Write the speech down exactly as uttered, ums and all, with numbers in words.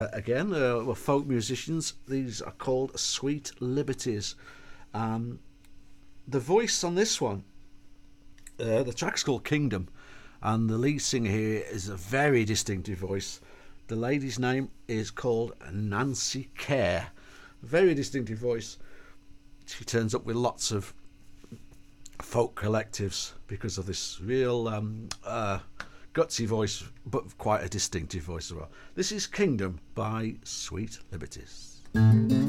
Again, uh, we're folk musicians. These are called Sweet Liberties. Um, the voice on this one, uh, the track's called Kingdom, and the lead singer here is a very distinctive voice. The lady's name is called Nancy Kerr. Very distinctive voice. She turns up with lots of folk collectives because of this real um, uh, gutsy voice, but quite a distinctive voice as well. This is Kingdom by Sweet Liberties.